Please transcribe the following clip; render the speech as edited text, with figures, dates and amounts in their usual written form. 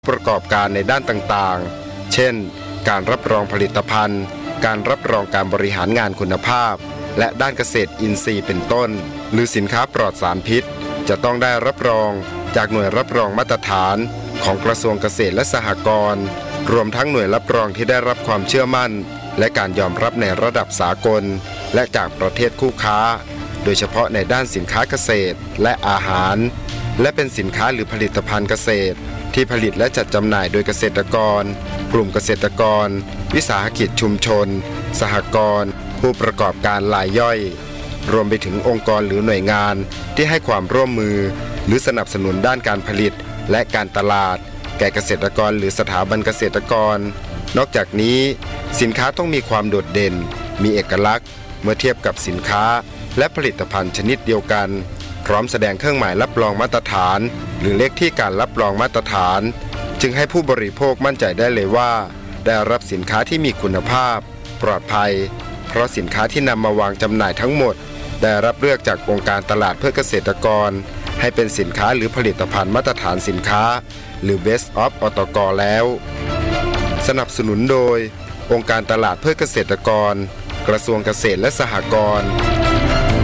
ประกอบการในด้านต่างๆเช่นการรับรองผลิตภัณฑ์การรับรองการบริหารงานคุณภาพและด้านเกษตรอินทรีย์เป็นต้นหรือสินค้าปลอดสารพิษจะต้องได้รับรองจากหน่วยรับรองมาตรฐานของกระทรวงเกษตรและสหกรณ์รวมทั้งหน่วยรับรองที่ได้รับความเชื่อมั่นและการยอมรับในระดับสากลและจากประเทศคู่ค้าโดยเฉพาะในด้านสินค้าเกษตรและอาหารและเป็นสินค้าหรือผลิตภัณฑ์เกษตรที่ผลิตและจัดจำหน่ายโดยเกษตรกรกลุ่มเกษตรกรวิสาหกิจชุมชนสหกรณ์ผู้ประกอบการรายย่อยรวมไปถึงองค์กรหรือหน่วยงานที่ให้ความร่วมมือหรือสนับสนุนด้านการผลิตและการตลาดแก่เกษตรกรหรือสถาบันเกษตรกรนอกจากนี้สินค้าต้องมีความโดดเด่นมีเอกลักษณ์เมื่อเทียบกับสินค้าและผลิตภัณฑ์ชนิดเดียวกันพร้อมแสดงเครื่องหมายรับรองมาตรฐานหรือเลขที่การรับรองมาตรฐานจึงให้ผู้บริโภคมั่นใจได้เลยว่าได้รับสินค้าที่มีคุณภาพปลอดภัยเพราะสินค้าที่นำมาวางจำหน่ายทั้งหมดได้รับเลือกจากองค์การตลาดเพื่อเกษตรกรให้เป็นสินค้าหรือผลิตภัณฑ์มาตรฐานสินค้าหรือ Best of อตก.แล้วสนับสนุนโดยองค์การตลาดเพื่อเกษตรกรกระทรวงเกษตรและสหกรณ์